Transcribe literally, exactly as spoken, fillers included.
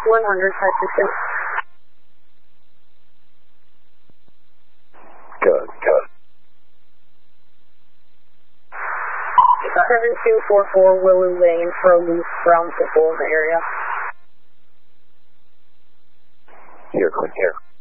one hundred, five percent. Good, good. seven two four four Willow Lane for a loose brown football in the area. Here, click here.